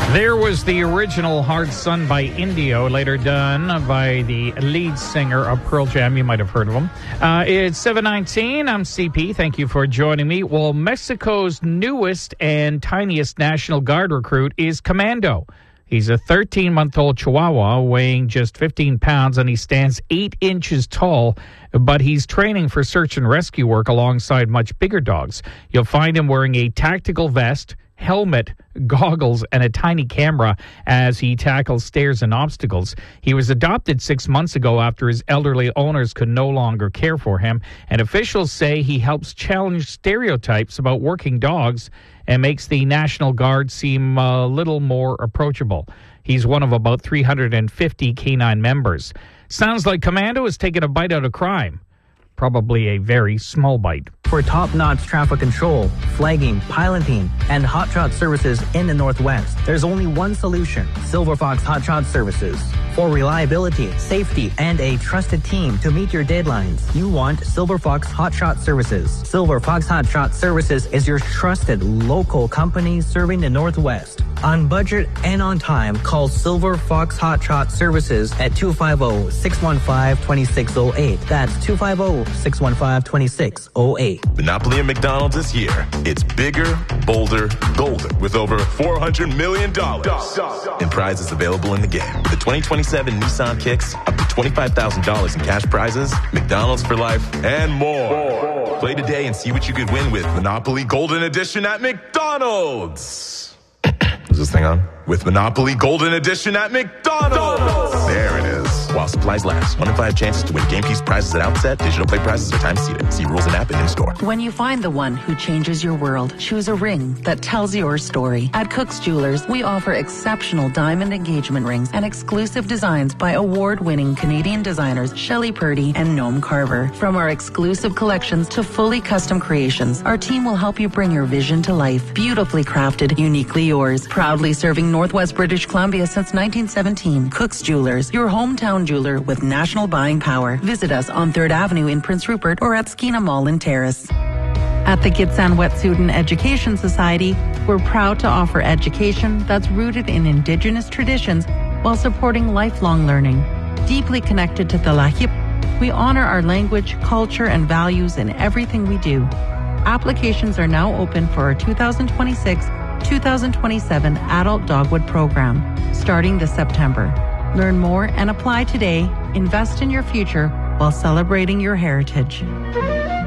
There was the original Hard Sun by Indio, later done by the lead singer of Pearl Jam. You might have heard of him. It's 7:19. I'm CP. Thank you for joining me. Well, Mexico's newest and tiniest National Guard recruit is Commando. He's a 13-month-old Chihuahua weighing just 15 pounds, and he stands 8 inches tall, but he's training for search and rescue work alongside much bigger dogs. You'll find him wearing a tactical vest, helmet, goggles, and a tiny camera as he tackles stairs and obstacles. He was adopted 6 months ago after his elderly owners could no longer care for him, and officials say he helps challenge stereotypes about working dogs and makes the National Guard seem a little more approachable. He's one of about 350 canine members. Sounds like Commando is taking a bite out of crime. Probably a very small bite. For top-notch traffic control, flagging, piloting, and hot shot services in the Northwest, there's only one solution: Silver Fox Hot Shot Services. For reliability, safety, and a trusted team to meet your deadlines, you want Silver Fox Hot Shot Services. Silver Fox Hot Shot Services is your trusted local company serving the Northwest. On budget and on time, call Silver Fox Hot Shot Services at 250-615-2608. That's 250-615-2608. Monopoly at McDonald's this year. It's bigger, bolder, golden, with over $400 million in prizes available in the game. With the 2027 Nissan Kicks, up to $25,000 in cash prizes, McDonald's for life, and more. Play today and see what you could win with Monopoly Golden Edition at McDonald's. Is this thing on? With Monopoly Golden Edition at McDonald's. There it is. While supplies last. 1 in 5 chances to win game piece prizes at outset. Digital play prizes are time seated. See rules and app and in-store. When you find the one who changes your world, choose a ring that tells your story. At Cook's Jewelers, we offer exceptional diamond engagement rings and exclusive designs by award-winning Canadian designers Shelley Purdy and Noam Carver. From our exclusive collections to fully custom creations, our team will help you bring your vision to life. Beautifully crafted, uniquely yours. Proudly serving Northwest British Columbia since 1917. Cook's Jewelers, your hometown jeweler with national buying power. Visit us on 3rd Avenue in Prince Rupert or at Skeena Mall in Terrace. At the Gitsan Wet'suwet'en Education Society, we're proud to offer education that's rooted in Indigenous traditions while supporting lifelong learning. Deeply connected to the Lahip, we honor our language, culture, and values in everything we do. Applications are now open for our 2026-2027 Adult Dogwood Program, starting this September. Learn more and apply today. Invest in your future while celebrating your heritage.